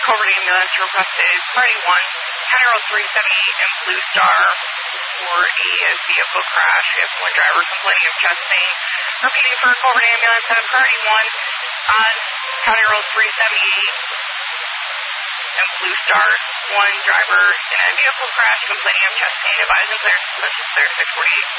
Covert ambulance requested priority 1, County Road 378 and Blue Star for a vehicle crash. We have one driver complaining of chest pain. Repeating for Covert ambulance at priority 1 on County Road 378 and Blue Star. One driver in a vehicle crash complaining of chest pain. Advising clear. Clear 648.